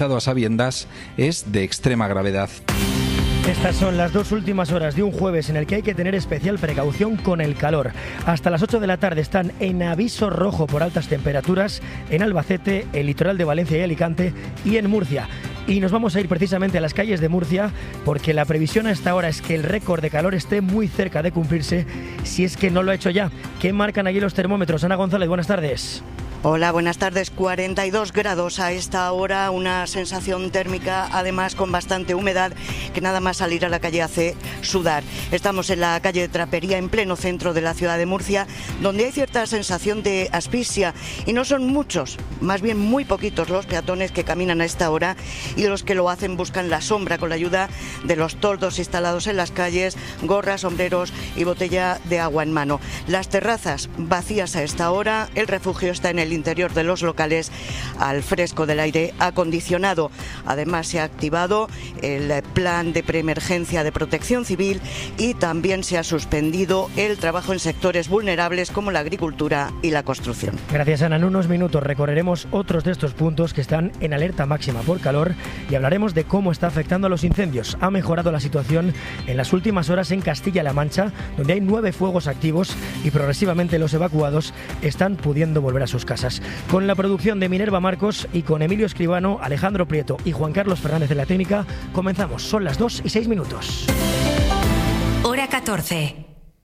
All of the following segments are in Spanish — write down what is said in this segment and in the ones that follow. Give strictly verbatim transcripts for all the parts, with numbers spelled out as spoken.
a sabiendas es de extrema gravedad. Estas son las dos últimas horas de un jueves en el que hay que tener especial precaución con el calor. Hasta las ocho de la tarde están en aviso rojo por altas temperaturas en Albacete, el litoral de Valencia y Alicante y en Murcia. Y nos vamos a ir precisamente a las calles de Murcia porque la previsión a esta hora es que el récord de calor esté muy cerca de cumplirse, si es que no lo ha hecho ya. ¿Qué marcan allí los termómetros? Ana González, buenas tardes. Hola, buenas tardes. cuarenta y dos grados a esta hora, una sensación térmica además con bastante humedad que nada más salir a la calle hace sudar. Estamos en la calle de Trapería, en pleno centro de la ciudad de Murcia, donde hay cierta sensación de asfixia y no son muchos, más bien muy poquitos los peatones que caminan a esta hora y los que lo hacen buscan la sombra con la ayuda de los toldos instalados en las calles, gorras, sombreros y botella de agua en mano. Las terrazas vacías a esta hora, el refugio está en el interior de los locales al fresco del aire acondicionado. Además se ha activado el plan de preemergencia de protección civil y también se ha suspendido el trabajo en sectores vulnerables como la agricultura y la construcción. Gracias, Ana. En unos minutos recorreremos otros de estos puntos que están en alerta máxima por calor y hablaremos de cómo está afectando a los incendios. Ha mejorado la situación en las últimas horas en Castilla-La Mancha, donde hay nueve fuegos activos y progresivamente los evacuados están pudiendo volver a sus casas. Con la producción de Minerva Marcos y con Emilio Escribano, Alejandro Prieto y Juan Carlos Fernández de la técnica, comenzamos. Son las dos y seis minutos. Hora catorce.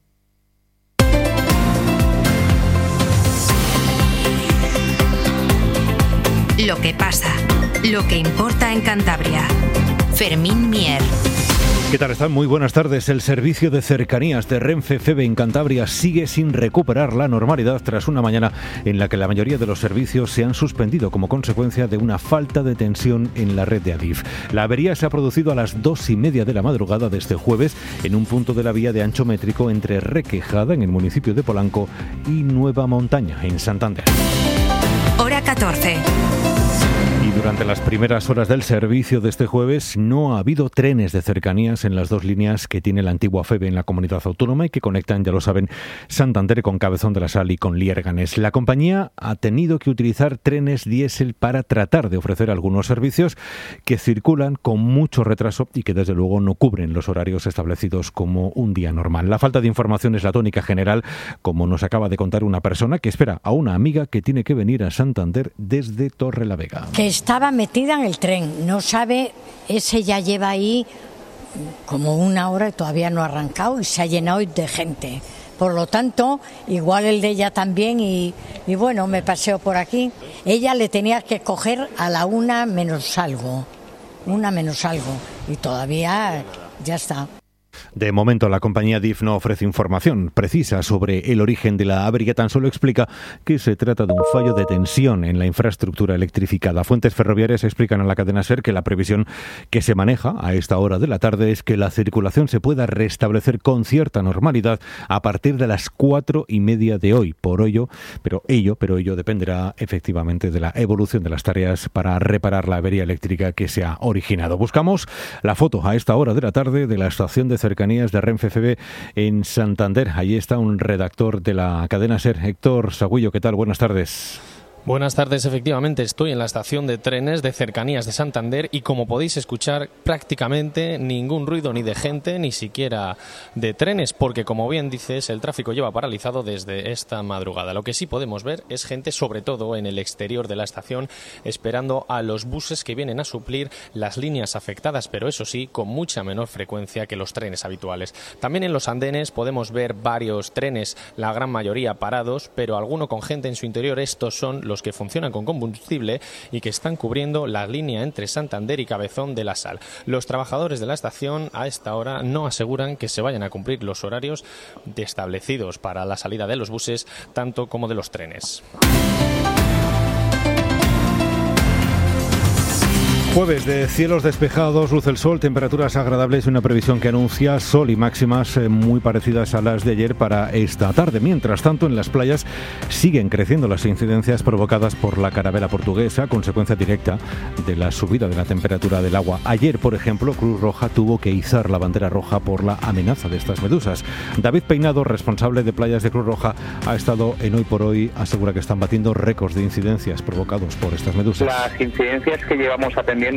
Lo que pasa, lo que importa en Cantabria. Fermín Mier. ¿Qué tal están? Muy buenas tardes. El servicio de cercanías de Renfe Feve en Cantabria sigue sin recuperar la normalidad tras una mañana en la que la mayoría de los servicios se han suspendido como consecuencia de una falta de tensión en la red de Adif. La avería se ha producido a las dos y media de la madrugada de este jueves en un punto de la vía de ancho métrico entre Requejada, en el municipio de Polanco, y Nueva Montaña, en Santander. Hora catorce. Y durante las primeras horas del servicio de este jueves no ha habido trenes de cercanías en las dos líneas que tiene la antigua Feve en la comunidad autónoma y que conectan, ya lo saben, Santander con Cabezón de la Sal y con Liérganes. La compañía ha tenido que utilizar trenes diésel para tratar de ofrecer algunos servicios que circulan con mucho retraso y que desde luego no cubren los horarios establecidos como un día normal. La falta de información es la tónica general, como nos acaba de contar una persona que espera a una amiga que tiene que venir a Santander desde Torrelavega. Que estaba metida en el tren, no sabe, ese ya lleva ahí como una hora y todavía no ha arrancado y se ha llenado de gente. Por lo tanto, igual el de ella también y, y bueno, me paseo por aquí. Ella le tenía que coger a la una menos algo, una menos algo y todavía ya está. De momento, la compañía D I F no ofrece información precisa sobre el origen de la avería, tan solo explica que se trata de un fallo de tensión en la infraestructura electrificada. Fuentes ferroviarias explican a la cadena SER que la previsión que se maneja a esta hora de la tarde es que la circulación se pueda restablecer con cierta normalidad a partir de las cuatro y media de hoy. Por ello, pero ello, pero ello dependerá efectivamente de la evolución de las tareas para reparar la avería eléctrica que se ha originado. Buscamos la foto a esta hora de la tarde de la estación de cercanías de Renfe Feve en Santander. Allí está un redactor de la cadena SER, Héctor Sagüillo. ¿Qué tal? Buenas tardes. Buenas tardes, efectivamente estoy en la estación de trenes de cercanías de Santander y como podéis escuchar prácticamente ningún ruido ni de gente ni siquiera de trenes porque como bien dices el tráfico lleva paralizado desde esta madrugada. Lo que sí podemos ver es gente sobre todo en el exterior de la estación esperando a los buses que vienen a suplir las líneas afectadas, pero eso sí con mucha menor frecuencia que los trenes habituales. También en los andenes podemos ver varios trenes, la gran mayoría parados, pero alguno con gente en su interior. Estos son los que funcionan con combustible y que están cubriendo la línea entre Santander y Cabezón de la Sal. Los trabajadores de la estación a esta hora no aseguran que se vayan a cumplir los horarios establecidos para la salida de los buses, tanto como de los trenes. Jueves de cielos despejados, luz el sol, temperaturas agradables y una previsión que anuncia sol y máximas muy parecidas a las de ayer para esta tarde. Mientras tanto, en las playas siguen creciendo las incidencias provocadas por la carabela portuguesa, consecuencia directa de la subida de la temperatura del agua. Ayer, por ejemplo, Cruz Roja tuvo que izar la bandera roja por la amenaza de estas medusas. David Peinado, responsable de playas de Cruz Roja, ha estado en Hoy por Hoy, asegura que están batiendo récords de incidencias provocados por estas medusas. Las incidencias que llevamos atendiendo